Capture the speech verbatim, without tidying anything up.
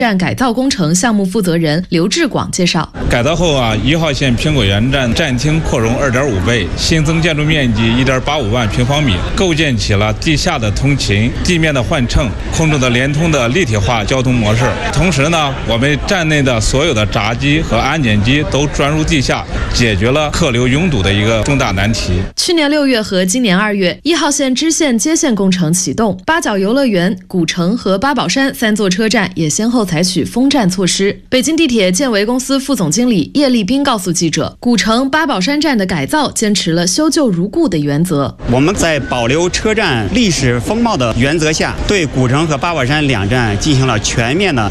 站改造工程项目负责人刘志广介绍， 改造后啊，一号线苹果园站站厅扩容二点五倍，新增建筑面积一点八五万平方米，构建起了地下的通勤、地面的换乘、空中的联通的立体化交通模式。同时呢，我们站内的所有的闸机和安检机都钻入地下，解决了客流拥堵的一个重大难题。 去年六月和今年二月，一号线支线接线工程启动，八角游乐园、古城和八宝山三座车站也先后采取封站措施。北京地铁建维公司副总经理叶立斌告诉记者，古城八宝山站的改造坚持了修旧如故的原则。 我们在保留车站历史风貌的原则下，对古城和八宝山两站进行了全面的